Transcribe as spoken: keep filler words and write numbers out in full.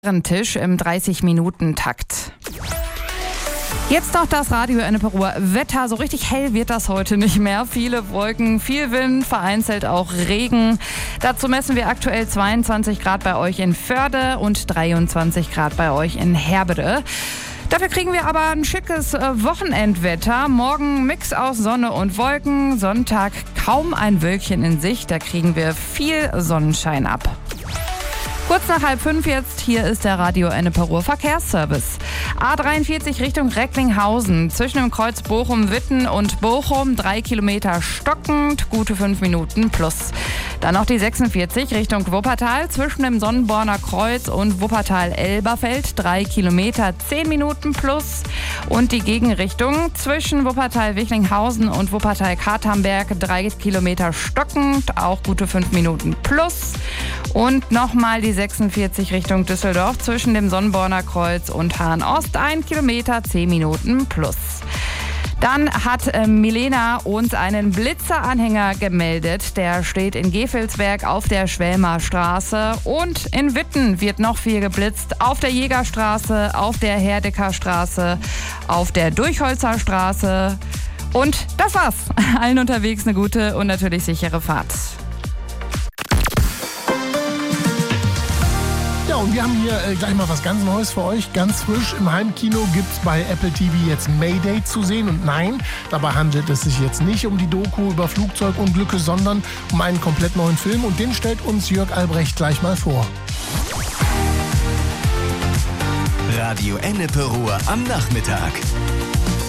Tisch im dreißig-Minuten-Takt. Jetzt noch das Radio Enneperuer Wetter. So richtig hell wird das heute nicht mehr. Viele Wolken, viel Wind, vereinzelt auch Regen. Dazu messen wir aktuell zweiundzwanzig Grad bei euch in Förde und dreiundzwanzig Grad bei euch in Herbede. Dafür kriegen wir aber ein schickes Wochenendwetter. Morgen Mix aus Sonne und Wolken. Sonntag kaum ein Wölkchen in Sicht. Da kriegen wir viel Sonnenschein ab. Kurz nach halb fünf jetzt, hier ist der Radio Enneperuer Verkehrsservice. A dreiundvierzig Richtung Recklinghausen, zwischen dem Kreuz Bochum-Witten und Bochum, drei Kilometer stockend, gute fünf Minuten plus. Dann noch die sechsundvierzig Richtung Wuppertal, zwischen dem Sonnenborner Kreuz und Wuppertal-Elberfeld, drei Kilometer, zehn Minuten plus. Und die Gegenrichtung zwischen Wuppertal-Wichlinghausen und Wuppertal-Katernberg, drei Kilometer stockend, auch gute fünf Minuten plus. Und nochmal die sechsundvierzig Richtung Düsseldorf zwischen dem Sonnenborner Kreuz und Hahn-Ost, ein Kilometer, zehn Minuten plus. Dann hat äh, Milena uns einen Blitzeranhänger gemeldet. Der steht in Gefelsberg auf der Schwelmer Straße. Und in Witten wird noch viel geblitzt. Auf der Jägerstraße, auf der Herdecker Straße, auf der Durchholzer Straße. Und das war's. Allen unterwegs eine gute und natürlich sichere Fahrt. Ja, und wir haben hier äh, gleich mal was ganz Neues für euch, ganz frisch. Im Heimkino gibt's bei Apple T V jetzt Mayday zu sehen. Und nein, dabei handelt es sich jetzt nicht um die Doku über Flugzeugunglücke, sondern um einen komplett neuen Film. Und den stellt uns Jörg Albrecht gleich mal vor. Radio Enneperuer am Nachmittag.